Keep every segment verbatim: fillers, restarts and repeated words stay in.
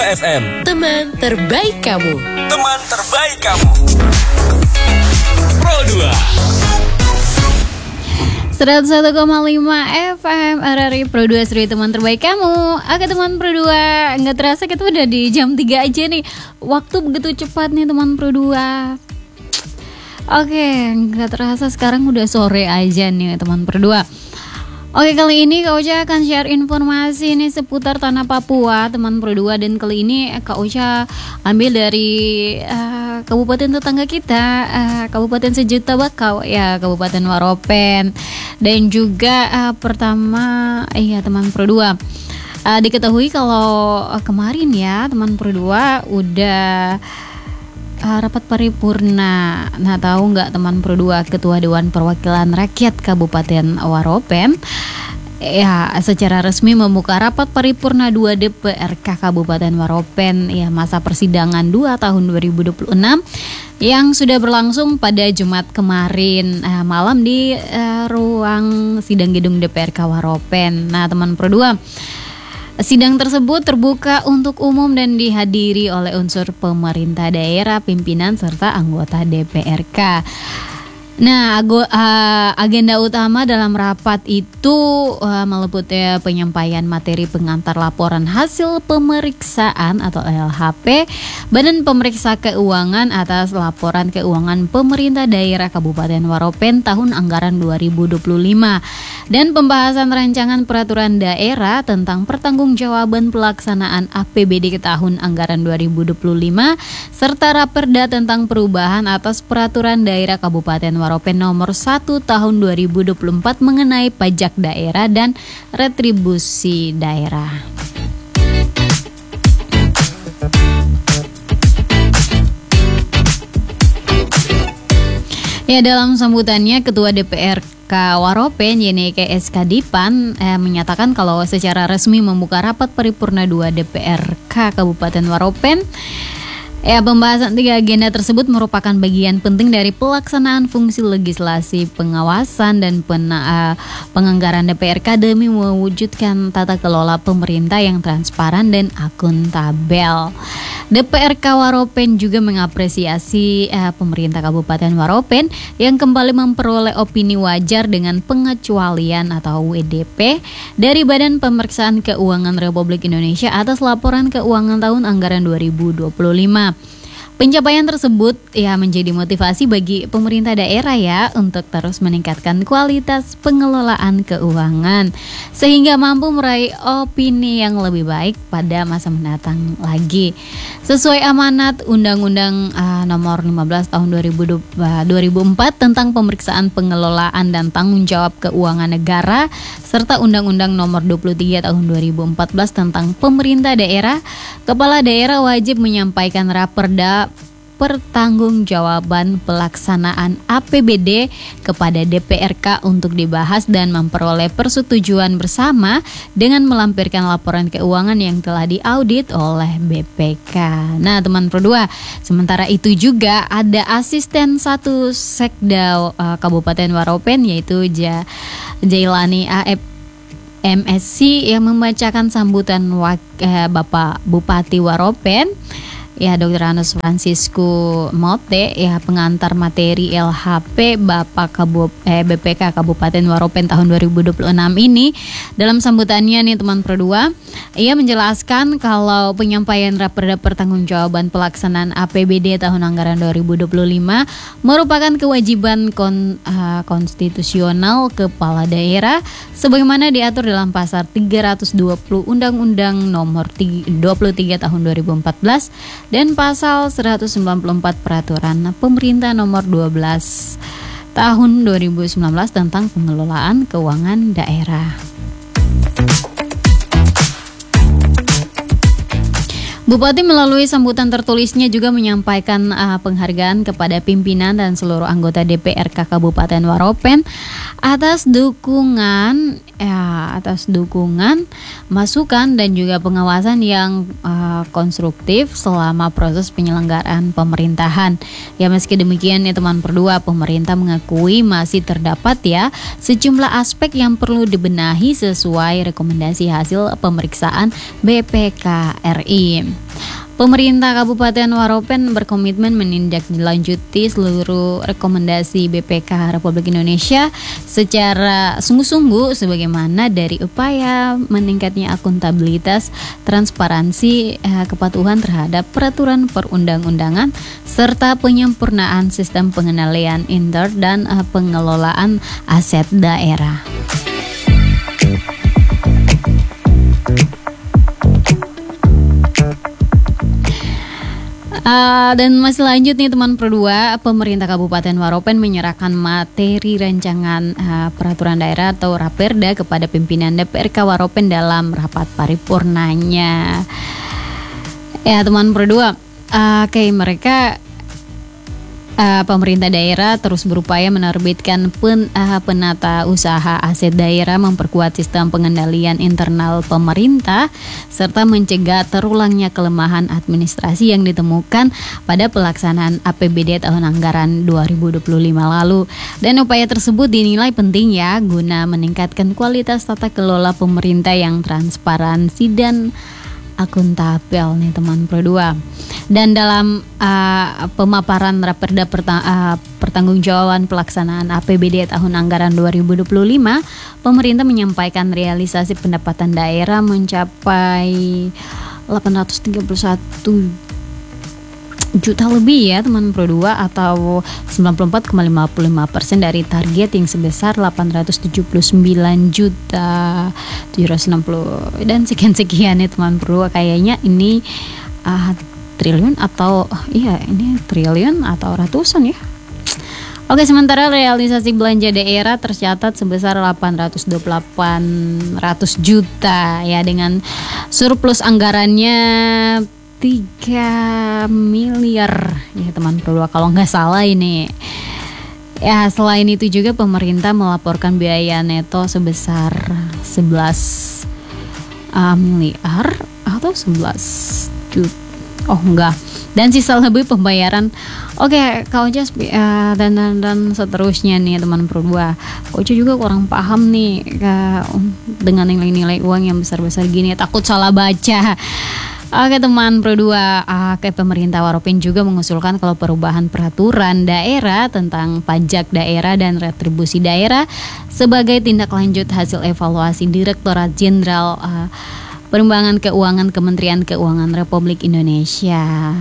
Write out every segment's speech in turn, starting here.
F M, teman terbaik kamu. Teman terbaik kamu. Pro dua seratus satu koma lima F M R R I Pro dua Seru teman terbaik kamu. Oke teman Pro dua, nggak terasa kita udah di jam tiga aja nih. Waktu begitu cepat nih teman Pro dua. Oke, nggak terasa sekarang udah sore aja nih teman Pro dua. Oke, kali ini Kak Ocha akan share informasi nih seputar tanah Papua teman Pro dua. Dan kali ini Kak Ocha ambil dari uh, kabupaten tetangga kita, uh, Kabupaten Sejuta Bakau ya, Kabupaten Waropen. Dan juga uh, pertama iya teman Pro dua, uh, diketahui kalau uh, kemarin ya teman Pro dua udah Uh, rapat paripurna. Nah, tahu nggak teman Pro dua, Ketua Dewan Perwakilan Rakyat Kabupaten Waropen ya secara resmi membuka rapat paripurna dua D P R K Kabupaten Waropen ya masa persidangan dua tahun dua ribu dua puluh enam yang sudah berlangsung pada Jumat kemarin uh, malam di uh, ruang sidang gedung D P R K Waropen. Nah, teman Pro dua, sidang tersebut terbuka untuk umum dan dihadiri oleh unsur pemerintah daerah, pimpinan, serta anggota D P R K. Nah, agenda utama dalam rapat itu uh, meliputi penyampaian materi pengantar laporan hasil pemeriksaan atau L H P Badan Pemeriksa Keuangan atas laporan keuangan pemerintah daerah Kabupaten Waropen tahun anggaran dua ribu dua puluh lima dan pembahasan rancangan peraturan daerah tentang pertanggungjawaban pelaksanaan A P B D tahun anggaran dua ribu dua puluh lima serta Raperda tentang perubahan atas peraturan daerah Kabupaten Waropen nomor satu tahun dua ribu dua puluh empat mengenai pajak daerah dan retribusi daerah. Ya, dalam sambutannya Ketua D P R K Waropen Yeneke S. Kadipan eh, menyatakan kalau secara resmi membuka rapat paripurna dua D P R K Kabupaten Waropen. Ya, pembahasan tiga agenda tersebut merupakan bagian penting dari pelaksanaan fungsi legislasi, pengawasan, dan pena, uh, penganggaran D P R K demi mewujudkan tata kelola pemerintah yang transparan dan akuntabel. D P R K Waropen juga mengapresiasi uh, pemerintah Kabupaten Waropen yang kembali memperoleh opini wajar dengan pengecualian atau W D P dari Badan Pemeriksaan Keuangan Republik Indonesia atas laporan keuangan tahun anggaran dua ribu dua puluh lima. Pencapaian tersebut ya menjadi motivasi bagi pemerintah daerah ya untuk terus meningkatkan kualitas pengelolaan keuangan sehingga mampu meraih opini yang lebih baik pada masa mendatang lagi. Sesuai amanat Undang-Undang uh, Nomor lima belas Tahun dua ribu empat tentang pemeriksaan pengelolaan dan tanggung jawab keuangan negara serta Undang-Undang Nomor dua puluh tiga Tahun dua ribu empat belas tentang pemerintah daerah, kepala daerah wajib menyampaikan raperda pertanggungjawaban pelaksanaan A P B D kepada D P R K untuk dibahas dan memperoleh persetujuan bersama dengan melampirkan laporan keuangan yang telah diaudit oleh B P K. Nah, teman Pro dua, sementara itu juga ada asisten satu Sekda uh, Kabupaten Waropen yaitu Ja, Jailani A F M S C yang membacakan sambutan wak- eh, Bapak Bupati Waropen ya Doktor Anus Francisco Mote ya pengantar materi L H P Bapak Kabup, eh, B P K Kabupaten Waropen tahun dua ribu dua puluh enam ini. Dalam sambutannya nih teman Pro dua, ia menjelaskan kalau penyampaian raperda pertanggungjawaban pelaksanaan A P B D tahun anggaran dua ribu dua puluh lima merupakan kewajiban kon, uh, konstitusional kepala daerah sebagaimana diatur dalam pasal tiga ratus dua puluh Undang-Undang Nomor dua puluh tiga Tahun dua ribu empat belas dan pasal seratus sembilan puluh empat Peraturan Pemerintah Nomor dua belas Tahun dua ribu sembilan belas tentang pengelolaan keuangan daerah. Bupati melalui sambutan tertulisnya juga menyampaikan uh, penghargaan kepada pimpinan dan seluruh anggota D P R K Kabupaten Waropen atas dukungan ya, atas dukungan, masukan dan juga pengawasan yang uh, konstruktif selama proses penyelenggaraan pemerintahan. Ya, meski demikian ya teman Pro dua, pemerintah mengakui masih terdapat ya sejumlah aspek yang perlu dibenahi sesuai rekomendasi hasil pemeriksaan B P K R I. Pemerintah Kabupaten Waropen berkomitmen menindaklanjuti seluruh rekomendasi B P K Republik Indonesia secara sungguh-sungguh sebagaimana dari upaya meningkatnya akuntabilitas, transparansi, eh, kepatuhan terhadap peraturan perundang-undangan serta penyempurnaan sistem pengendalian inter dan eh, pengelolaan aset daerah. Uh, dan masih lanjut nih teman Pro dua, pemerintah Kabupaten Waropen menyerahkan materi rancangan uh, peraturan daerah atau Raperda kepada pimpinan D P R K Waropen dalam rapat paripurnanya. Ya teman Pro dua, uh, kayak mereka uh, pemerintah daerah terus berupaya menerbitkan pen, uh, penata usaha aset daerah, memperkuat sistem pengendalian internal pemerintah serta mencegah terulangnya kelemahan administrasi yang ditemukan pada pelaksanaan A P B D tahun anggaran dua ribu dua puluh lima lalu. Dan upaya tersebut dinilai penting ya guna meningkatkan kualitas tata kelola pemerintah yang transparansi dan akuntabel nih teman Pro dua. Dan dalam uh, pemaparan Raperda perta- uh, pertanggungjawaban pelaksanaan A P B D tahun anggaran dua ribu dua puluh lima, pemerintah menyampaikan realisasi pendapatan daerah mencapai delapan ratus tiga puluh satu juta lebih ya teman Pro dua, atau sembilan puluh empat koma lima puluh lima persen dari target yang sebesar delapan ratus tujuh puluh sembilan juta tujuh ratus enam puluh dan sekian-sekian ya teman Pro dua. Kayaknya ini uh, triliun atau oh, iya ini triliun atau ratusan ya. Oke, sementara realisasi belanja daerah tercatat sebesar delapan ratus dua puluh delapan ratus juta ya, dengan surplus anggarannya tiga miliar ya teman Pro dua kalau nggak salah ini. Ya, selain itu juga pemerintah melaporkan biaya neto sebesar sebelas uh, miliar atau sebelas juta. Oh enggak. Dan sisa lebih pembayaran. Oke, Kak Oja uh, dan, dan dan seterusnya nih teman Pro dua. Kak Oja juga kurang paham nih uh, dengan nilai-nilai uang yang besar-besar gini, takut salah baca. Oke teman Pro dua, oke, pemerintah Waropen juga mengusulkan kalau perubahan peraturan daerah tentang pajak daerah dan retribusi daerah sebagai tindak lanjut hasil evaluasi Direktorat Jenderal uh, Pengembangan Keuangan Kementerian Keuangan Republik Indonesia.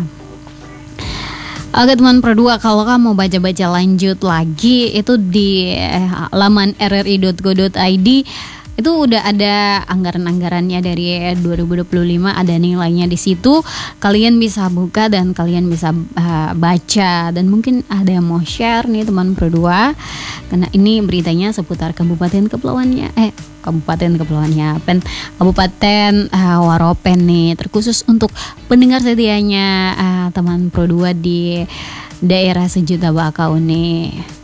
Oke teman Pro dua, kalau kamu baca-baca lanjut lagi itu di eh, laman r r i dot go dot i d itu udah ada anggaran-anggarannya dari dua ribu dua puluh lima, ada nilainya di situ. Kalian bisa buka dan kalian bisa uh, baca, dan mungkin ada yang mau share nih teman Pro dua, karena ini beritanya seputar Kabupaten Kepulauannya eh Kabupaten Kepulauannya Pen Kabupaten uh, Waropen nih, terkhusus untuk pendengar setianya uh, teman Pro dua di daerah Sejuta Bakau nih.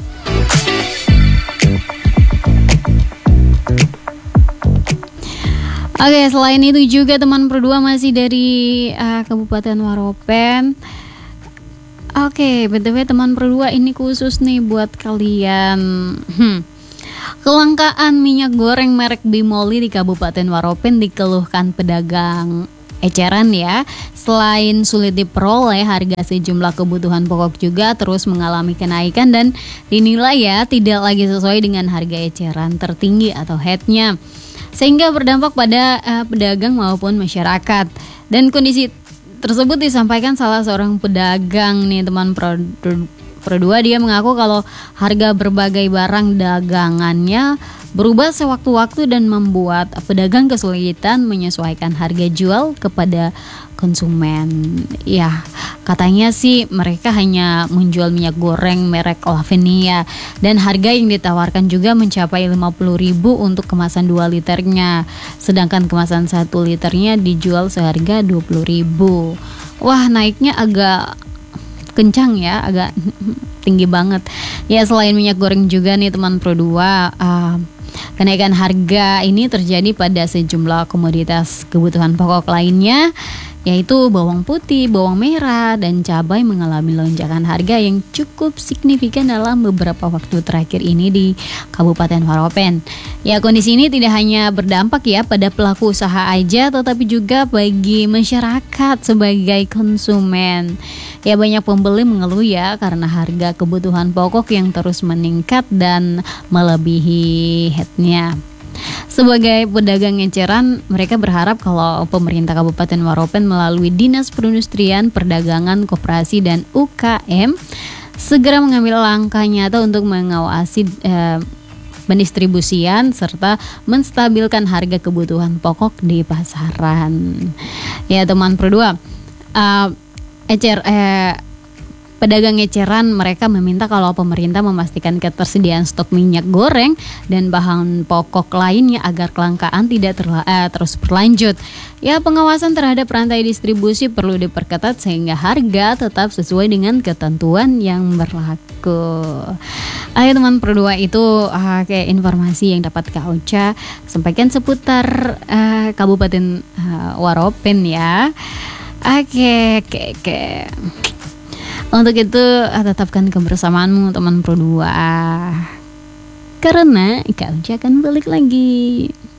Oke, selain itu juga teman Pro dua masih dari uh, Kabupaten Waropen. Oke, B T W teman Pro dua, ini khusus nih buat kalian. Hmm. Kelangkaan minyak goreng merek Bimoli di Kabupaten Waropen dikeluhkan pedagang eceran ya. Selain sulit diperoleh, harga sejumlah kebutuhan pokok juga terus mengalami kenaikan dan dinilai ya tidak lagi sesuai dengan harga eceran tertinggi atau H E T-nya, sehingga berdampak pada uh, pedagang maupun masyarakat. Dan kondisi tersebut disampaikan salah seorang pedagang nih teman Pro, Pro dua. Dia mengaku kalau harga berbagai barang dagangannya berubah sewaktu-waktu dan membuat pedagang kesulitan menyesuaikan harga jual kepada konsumen. Ya, katanya sih mereka hanya menjual minyak goreng merek Lavenia dan harga yang ditawarkan juga mencapai lima puluh ribu untuk kemasan dua liternya, sedangkan kemasan satu liternya dijual seharga dua puluh ribu. Wah, naiknya agak kencang ya, agak tinggi banget. Ya, selain minyak goreng juga nih teman Pro dua, uh, kenaikan harga ini terjadi pada sejumlah komoditas kebutuhan pokok lainnya yaitu bawang putih, bawang merah, dan cabai mengalami lonjakan harga yang cukup signifikan dalam beberapa waktu terakhir ini di Kabupaten Waropen. Ya, kondisi ini tidak hanya berdampak ya pada pelaku usaha aja, tetapi juga bagi masyarakat sebagai konsumen. Ya, banyak pembeli mengeluh ya karena harga kebutuhan pokok yang terus meningkat dan melebihi headnya. Sebagai pedagang eceran, mereka berharap kalau pemerintah Kabupaten Waropen melalui Dinas Perindustrian, Perdagangan, Koperasi, dan U K M segera mengambil langkah nyata untuk mengawasi eh, pendistribusian serta menstabilkan harga kebutuhan pokok di pasaran. Ya teman Pro dua, uh, ecer eh, pedagang eceran mereka meminta kalau pemerintah memastikan ketersediaan stok minyak goreng dan bahan pokok lainnya agar kelangkaan tidak terla- eh, terus berlanjut. Ya, pengawasan terhadap rantai distribusi perlu diperketat sehingga harga tetap sesuai dengan ketentuan yang berlaku. Ayo teman Pro dua, itu uh, kayak informasi yang dapat Kak Ocha sampaikan seputar uh, Kabupaten uh, Waropen ya. Oke, oke, oke. Untuk itu tetapkan kebersamaanmu teman Pro dua, karena Kak Uci akan balik lagi.